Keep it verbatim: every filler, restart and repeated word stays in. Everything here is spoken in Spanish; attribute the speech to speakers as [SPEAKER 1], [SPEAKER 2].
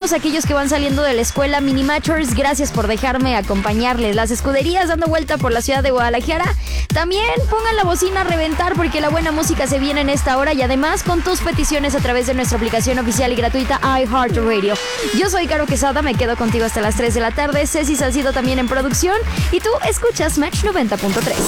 [SPEAKER 1] todos aquellos que van saliendo de la escuela Mini Matchers, gracias por dejarme acompañarles. Las escuderías dando vuelta por la ciudad de Guadalajara, también pongan la bocina a reventar porque la buena música se viene en esta hora y además con tus peticiones a través de nuestra aplicación oficial y gratuita iHeartRadio. Yo soy Caro Quesada, me quedo contigo hasta las tres de la tarde. Ceci Salcido también en producción y tú escuchas Match noventa punto tres.